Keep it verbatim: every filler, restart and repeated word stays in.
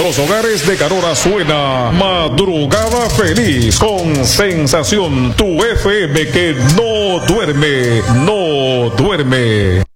nuestros hogares de Carora suena Madrugada Feliz con Sensación, tu F M que no duerme, no duerme.